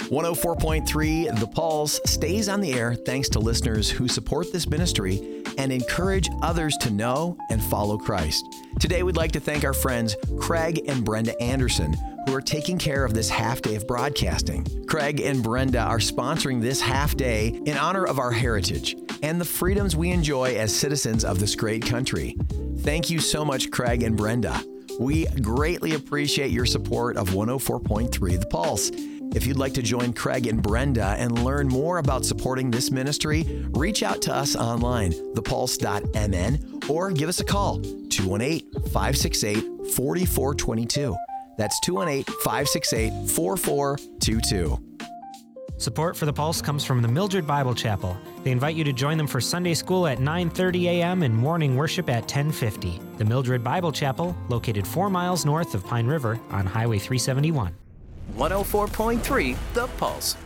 104.3 The Pulse stays on the air thanks to listeners who support this ministry and encourage others to know and follow Christ. Today, we'd like to thank our friends Craig and Brenda Anderson, who are taking care of this half day of broadcasting. Craig and Brenda are sponsoring this half day in honor of our heritage and the freedoms we enjoy as citizens of this great country. Thank you so much, Craig and Brenda. We greatly appreciate your support of 104.3 The Pulse. If you'd like to join Craig and Brenda and learn more about supporting this ministry, reach out to us online, thepulse.mn, or give us a call, 218-568-4422. That's 218-568-4422. Support for The Pulse comes from the Mildred Bible Chapel. They invite you to join them for Sunday school at 9:30 a.m. and morning worship at 10:50. The Mildred Bible Chapel, located 4 miles north of Pine River on Highway 371. 104.3 The Pulse.